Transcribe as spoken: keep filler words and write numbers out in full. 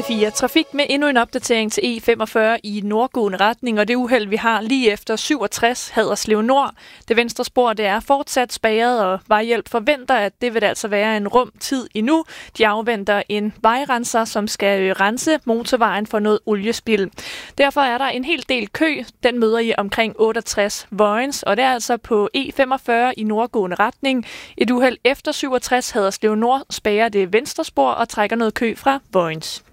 P fire Trafik med endnu en opdatering til E femogfyrre i nordgående retning, og det uheld, vi har lige efter syvogtres Haderslev Nord. Det venstre spor, det er fortsat spærret, og Vejhjælp forventer, at det vil altså være en rum tid endnu. De afventer en vejrenser, som skal rense motorvejen for noget oliespild. Derfor er der en hel del kø. Den møder I omkring otteogtres Vojens, og det er altså på E femogfyrre i nordgående retning. Et uheld efter syvogtres Haderslev Nord spærrer det venstre spor og trækker noget kø fra Vojens.